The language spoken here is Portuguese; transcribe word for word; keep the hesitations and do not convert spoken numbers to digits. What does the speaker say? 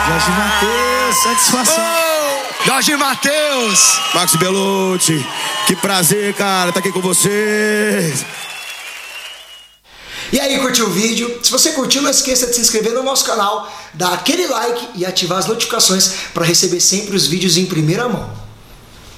Jorge Mateus, satisfação. Oh, Jorge Mateus. Max Belucci, que prazer, cara, tá aqui com vocês. E aí, curtiu o vídeo? Se você curtiu, não esqueça de se inscrever no nosso canal, dar aquele like e ativar as notificações para receber sempre os vídeos em primeira mão.